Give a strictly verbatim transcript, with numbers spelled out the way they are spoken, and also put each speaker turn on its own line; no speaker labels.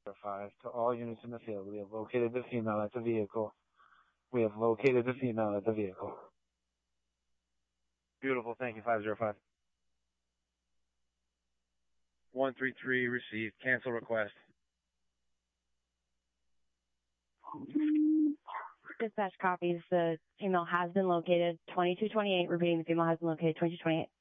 five to all units in the field. We have located the female at the vehicle. We have located the female at the vehicle. Beautiful. Thank you, five zero five. one three three received. Cancel request.
Dispatch copies. The female has been located. twenty-two twenty-eight. Repeating, the female has been located. twenty-two twenty-eight.